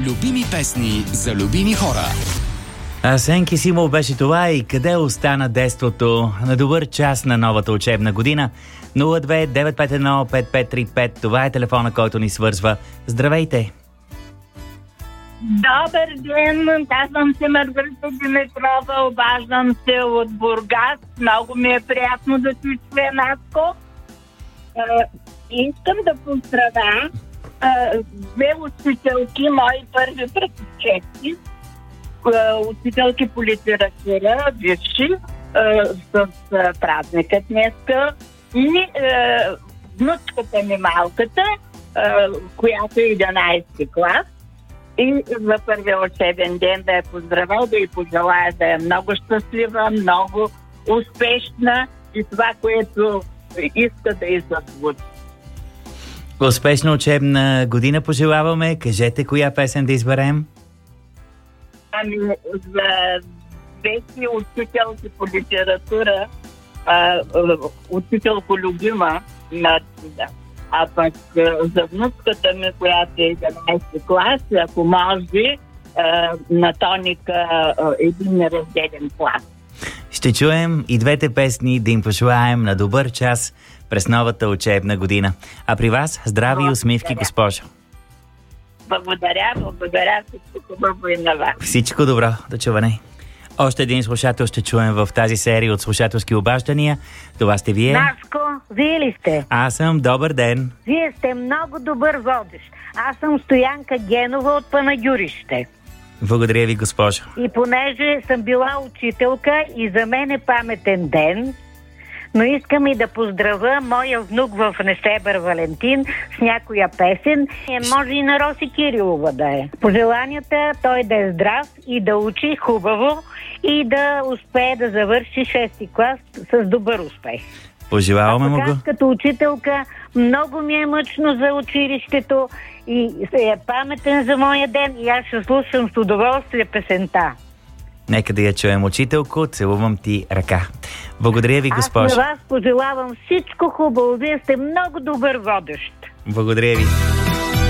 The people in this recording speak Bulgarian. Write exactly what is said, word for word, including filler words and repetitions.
Любими песни за любими хора. Асен Кисимов беше това и къде остана детството на добър час на новата учебна година. нула две девет пет едно пет пет три пет. Това е телефона, който ни свързва. Здравейте! Добър ден! Казвам се Маргарита Димитрова, обаждам се от Бургас. Много ми е приятно да ти чуя, Наско. Искам да поздравя две учителки, мои първи практички, учителки по литература, висши, с празника днеска, и внучката ми малката, която е единайсети клас. И за първия учебен ден да я поздравя, да й пожелая да е много щастлива, много успешна и това, което иска да й се случи. Успешна учебна година пожелаваме. Кажете коя песен да изберем? Ами, за двете учителки по литература, а, учителко любима, на, а пък за внучката ми, която е единайсети клас, ако може, а, на тоника един неразделен клас. Ще чуем и двете песни, да им пожелаем на добър час през новата учебна година. А при вас здрави и усмивки, госпожо. Благодаря, благодаря, всичко хубаво и на вас. Всичко добро, до чуване. Още един слушател ще чуем в тази серия от слушателски обаждания. Това сте вие. Наско, вие ли сте? Аз съм, добър ден. Вие сте много добър водещ. Аз съм Стоянка Генова от Панагюрище. Благодаря ви, госпожо. И понеже съм била учителка и за мен е паметен ден, но искам и да поздравя моя внук в Несебър Валентин с някоя песен. Може и на Роси Кирилова да е. Пожеланията той да е здрав и да учи хубаво и да успее да завърши шести клас с добър успех. Пожелаваме му го. Аз като учителка много ми е мъчно за училището и е паметен за моя ден и аз ще слушам с удоволствие песента. Нека да я чуем, учителко, целувам ти ръка. Благодаря ви, госпожо. Аз на вас пожелавам всичко хубаво. Вие сте много добър водещ. Благодаря ви.